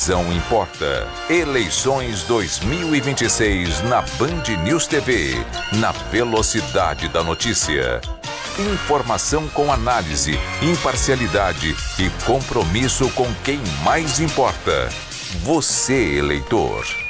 visão importa. Eleições 2026 na Band News TV, na velocidade da notícia. Informação com análise, imparcialidade e compromisso com quem mais importa. Você, eleitor.